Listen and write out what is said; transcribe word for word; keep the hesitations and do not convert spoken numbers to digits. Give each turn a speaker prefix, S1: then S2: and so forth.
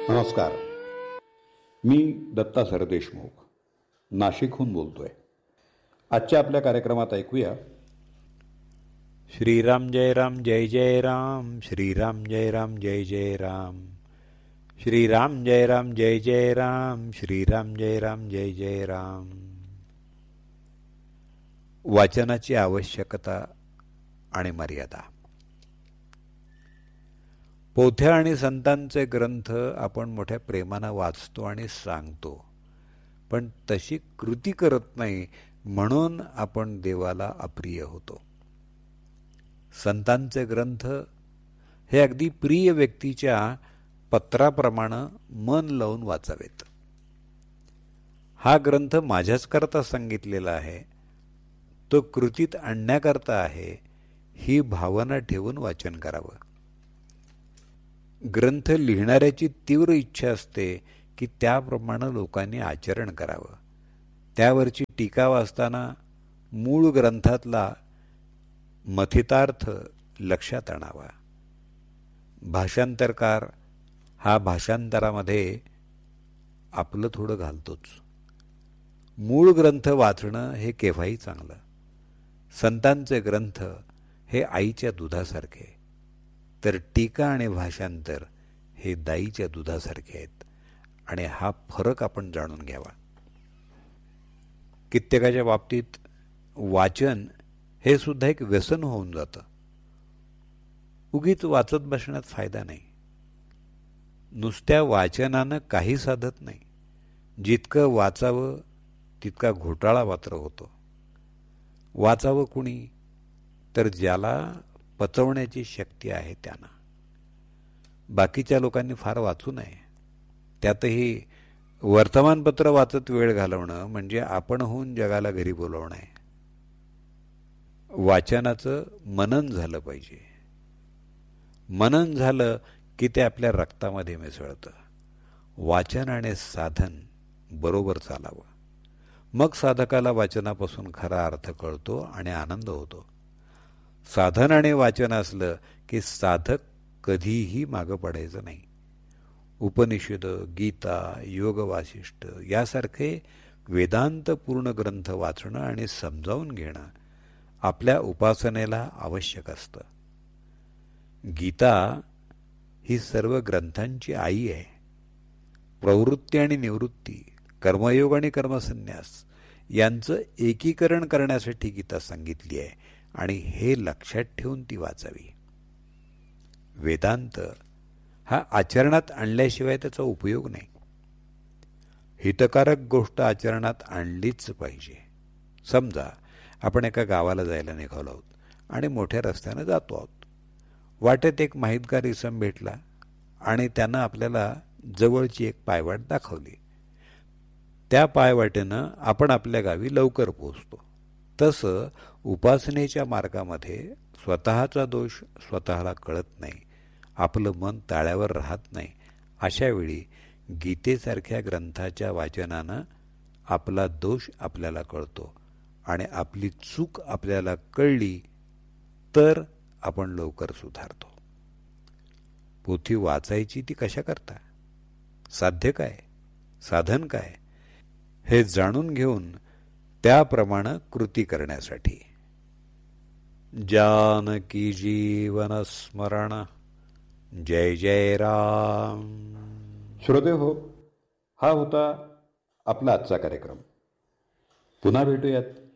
S1: नमस्कार. मी दत्ता सरदेशमुख नाशिकहून बोलतोय. आजच्या आपल्या कार्यक्रमात ऐकूया
S2: श्रीराम जय राम जय जय राम, श्रीराम जय राम जय जय राम, श्रीराम जय राम जय जय राम, श्रीराम जय राम जय जय राम. वाचनाची आवश्यकता आणि मर्यादा. पोथ्या आणि संतांचे ग्रंथ आपण मोठ्या प्रेमानं वाचतो आणि सांगतो, पण तशी कृती करत नाही म्हणून आपण देवाला अप्रिय होतो. संतांचे ग्रंथ हे अगदी प्रिय व्यक्तीच्या पत्राप्रमाणे मन लावून वाचावेत. हा ग्रंथ माझ्याच करता सांगितलेला आहे, तो कृतीत आणण्याकरता आहे, ही भावना ठेवून वाचन करावं. ग्रंथ लिहिणाऱ्याची तीव्र इच्छा असते की त्याप्रमाणे लोकांनी आचरण करावं. त्यावरची टीका वाचताना मूळ ग्रंथातला मथितार्थ लक्षात आणावा. भाषांतरकार हा भाषांतरामध्ये आपलं थोडं घालतोच. मूळ ग्रंथ वाचणं हे केव्हाही चांगलं. संतांचे ग्रंथ हे आईच्या दुधासारखे, तर टीका आणि भाषांतर हे दाईच्या दुधासारखे आहेत, आणि हा फरक आपण जाणून घ्यावा. कित्येकाच्या बाबतीत वाचन हे सुद्धा एक व्यसन होऊन जातं. उगीच वाचत बसण्यात फायदा नाही. नुसत्या वाचनानं काही साधत नाही. जितकं वाचावं तितका घोटाळा मात्र होतो. वाचावं कुणी, तर ज्याला पचवण्याची शक्ती आहे त्यांना. बाकीच्या लोकांनी फार वाचू नये. त्यातही वर्तमानपत्र वाचत वेळ घालवणं म्हणजे आपण होऊन जगाला घरी बोलवणं आहे. वाचनाचं मनन झालं पाहिजे. मनन झालं की ते आपल्या रक्तामध्ये मिसळतं. वाचन आणि साधन बरोबर चालावं, मग साधकाला वाचनापासून खरा अर्थ कळतो आणि आनंद होतो. साधन आणि वाचन असलं की साधक कधीही मागं पडायचं नाही. उपनिषद, गीता, योग वासिष्ठ यासारखे वेदांतपूर्ण ग्रंथ वाचणं आणि समजावून घेणं आपल्या उपासनेला आवश्यक असतं. गीता ही सर्व ग्रंथांची आई आहे. प्रवृत्ती आणि निवृत्ती, कर्मयोग आणि कर्मसन्यास यांचं एकीकरण करण्यासाठी गीता सांगितली आहे, आणि हे लक्षात ठेवून ती वाचावी. वेदांत हा आचरणात आणल्याशिवाय त्याचा उपयोग नाही. हितकारक गोष्ट आचरणात आणलीच पाहिजे. समजा आपण एका गावाला जायला निघालो आहोत आणि मोठ्या रस्त्यानं जातो आहोत. वाटेत एक माहितगार इसम भेटला आणि त्यानं आपल्याला जवळची एक पायवाट दाखवली. त्या पायवाटेनं आपण आपल्या गावी लवकर पोहोचतो. तसं उपासनेच्या मार्गामध्ये स्वतःचा दोष स्वतःला कळत नाही, आपलं मन ताळ्यावर राहत नाही. अशा वेळी गीतेसारख्या ग्रंथाच्या वाचनानं आपला दोष आपल्याला कळतो, आणि आपली चूक आपल्याला कळली तर आपण लवकर सुधारतो. पोथी वाचायची ती कशा करता, साध्य काय, साधन काय, हे जाणून घेऊन त्याप्रमाणे कृती करण्यासाठी. जानकी जीवन स्मरण. जय जय राम.
S1: श्रोते हो, हा होता आपला आजचा कार्यक्रम. पुन्हा भेटूयात